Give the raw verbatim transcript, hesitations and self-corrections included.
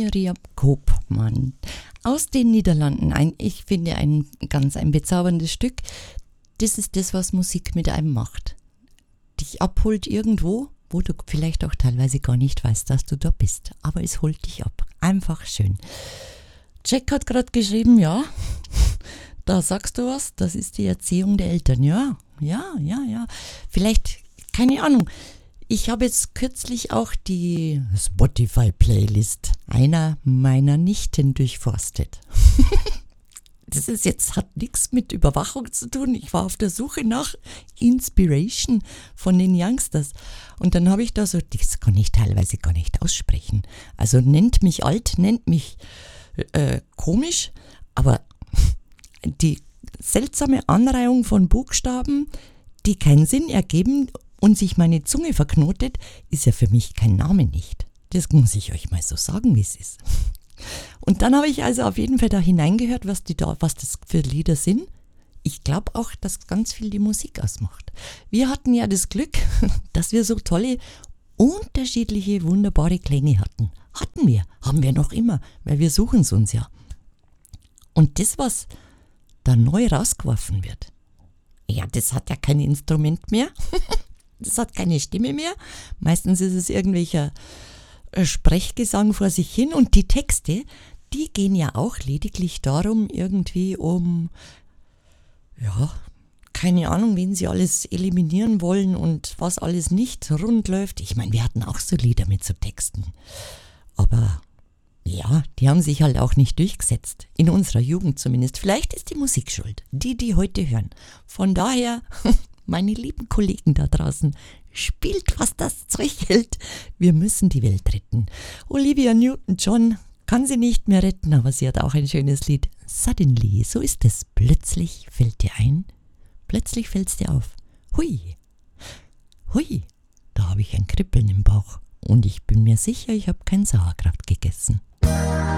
Miriam Koopman aus den Niederlanden. Ein, ich finde ein ganz ein bezauberndes Stück. Das ist das, was Musik mit einem macht. Dich abholt irgendwo, wo du vielleicht auch teilweise gar nicht weißt, dass du da bist. Aber es holt dich ab. Einfach schön. Jack hat gerade geschrieben, ja, da sagst du was, das ist die Erziehung der Eltern. Ja, ja, ja, ja. Vielleicht, keine Ahnung. Ich habe jetzt kürzlich auch die Spotify-Playlist einer meiner Nichten durchforstet. Das ist jetzt, hat nichts mit Überwachung zu tun. Ich war auf der Suche nach Inspiration von den Youngsters. Und dann habe ich da so, das kann ich teilweise gar nicht aussprechen. Also nennt mich alt, nennt mich äh, komisch, aber die seltsame Anreihung von Buchstaben, die keinen Sinn ergeben und sich meine Zunge verknotet, ist ja für mich kein Name nicht. Das muss ich euch mal so sagen, wie es ist. Und dann habe ich also auf jeden Fall da hineingehört, was, die da, was das für Lieder sind. Ich glaube auch, dass ganz viel die Musik ausmacht. Wir hatten ja das Glück, dass wir so tolle, unterschiedliche, wunderbare Klänge hatten. Hatten wir, haben wir noch immer, weil wir suchen es uns ja. Und das, was da neu rausgeworfen wird, ja, das hat ja kein Instrument mehr. Das hat keine Stimme mehr. Meistens ist es irgendwelcher Sprechgesang vor sich hin. Und die Texte, die gehen ja auch lediglich darum, irgendwie um, ja, keine Ahnung, wen sie alles eliminieren wollen und was alles nicht rund läuft. Ich meine, wir hatten auch so Lieder mit so Texten. Aber ja, die haben sich halt auch nicht durchgesetzt. In unserer Jugend zumindest. Vielleicht ist die Musik schuld. Die, die heute hören. Von daher... Meine lieben Kollegen da draußen, spielt, was das Zeug hält. Wir müssen die Welt retten. Olivia Newton-John kann sie nicht mehr retten, aber sie hat auch ein schönes Lied. Suddenly, so ist es. Plötzlich fällt dir ein, plötzlich fällt es dir auf. Hui, hui, da habe ich ein Kribbeln im Bauch. Und ich bin mir sicher, ich habe kein Sauerkraut gegessen.